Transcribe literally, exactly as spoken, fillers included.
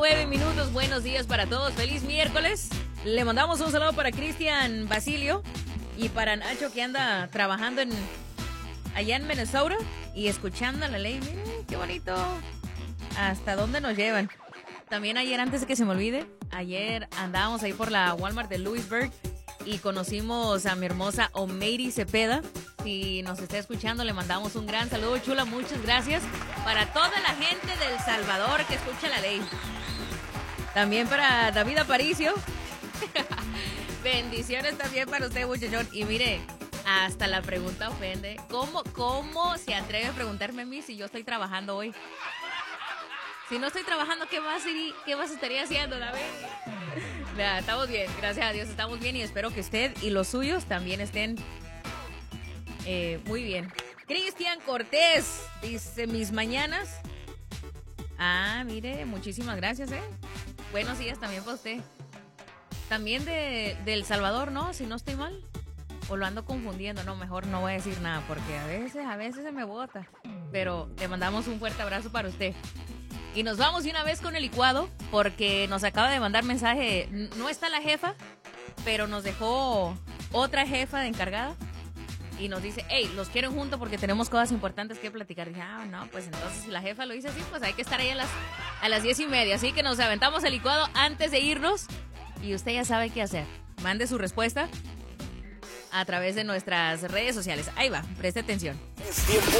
nueve minutos. Buenos días para todos. Feliz miércoles. Le mandamos un saludo para Cristian Basilio y para Nacho, que anda trabajando en allá en Minnesota y escuchando la ley. Miren, qué bonito. ¿Hasta dónde nos llevan? También ayer, antes de que se me olvide, ayer andábamos ahí por la Walmart de Lewisburg y conocimos a mi hermosa Omeiri Cepeda. Si nos está escuchando, le mandamos un gran saludo, chula. Muchas gracias para toda la gente de El Salvador que escucha la ley. También para David Aparicio. Bendiciones también para usted, muchachón. Y mire, hasta la pregunta ofende. ¿Cómo, cómo se atreve a preguntarme a mí si yo estoy trabajando hoy? Si no estoy trabajando, ¿qué más, qué más estaría haciendo, David? Nah, estamos bien, gracias a Dios, estamos bien y espero que usted y los suyos también estén eh, muy bien. Cristian Cortés dice, mis mañanas. Ah, mire, muchísimas gracias, ¿eh? Buenos días también para usted. También de, de El Salvador, ¿no? Si no estoy mal. O lo ando confundiendo, no, mejor no voy a decir nada porque a veces, a veces se me bota. Pero le mandamos un fuerte abrazo para usted. Y nos vamos de una vez con el licuado porque nos acaba de mandar mensaje. No está la jefa, pero nos dejó otra jefa de encargada. Y nos dice, hey, los quiero juntos porque tenemos cosas importantes que platicar. Dije, ah, no, pues entonces si la jefa lo dice así, pues hay que estar ahí a las, a las diez y media. Así que nos aventamos el licuado antes de irnos. Y usted ya sabe qué hacer. Mande su respuesta a través de nuestras redes sociales. Ahí va, preste atención.